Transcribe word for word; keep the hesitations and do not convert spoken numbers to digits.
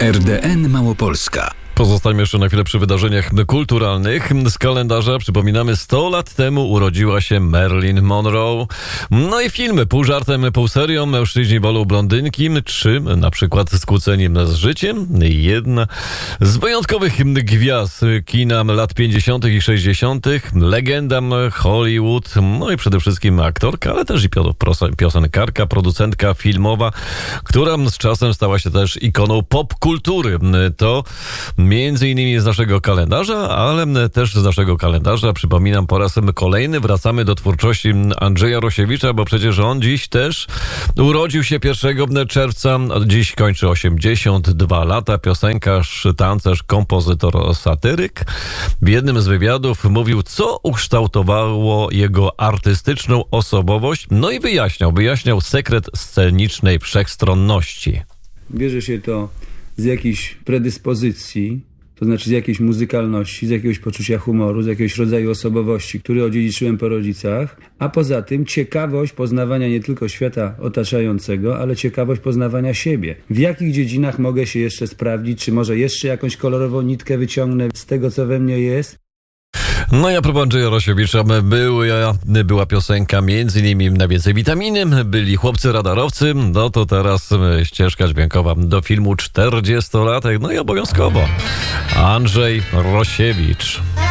R D N Małopolska. Pozostajemy jeszcze na chwilę przy wydarzeniach kulturalnych. Z kalendarza przypominamy, sto lat temu urodziła się Marilyn Monroe. No i filmy, pół żartem, pół serią, Mężczyźni wolą blondynki, czy na przykład Skłóceni z życiem. Jedna z wyjątkowych gwiazd kina lat pięćdziesiątych i sześćdziesiątych, legenda Hollywood, no i przede wszystkim aktorka, ale też i piosenkarka, producentka filmowa, która z czasem stała się też ikoną popkultury. To między innymi z naszego kalendarza, ale też z naszego kalendarza, przypominam po raz kolejny, wracamy do twórczości Andrzeja Rosiewicza, bo przecież on dziś też urodził się pierwszego czerwca, dziś kończy osiemdziesiąt dwa lata, piosenkarz, tancerz, kompozytor, satyryk. W jednym z wywiadów mówił, co ukształtowało jego artystyczną osobowość, no i wyjaśniał, wyjaśniał sekret scenicznej wszechstronności. Bierze się to z jakiejś predyspozycji, to znaczy z jakiejś muzykalności, z jakiegoś poczucia humoru, z jakiegoś rodzaju osobowości, który odziedziczyłem po rodzicach, a poza tym ciekawość poznawania nie tylko świata otaczającego, ale ciekawość poznawania siebie. W jakich dziedzinach mogę się jeszcze sprawdzić, czy może jeszcze jakąś kolorową nitkę wyciągnę z tego, co we mnie jest? No i a propos Andrzeja Rosiewicza, była, była piosenka między innymi Na więcej witaminy, byli chłopcy radarowcy, no to teraz ścieżka dźwiękowa do filmu czterdziestolatek, no i obowiązkowo Andrzej Rosiewicz.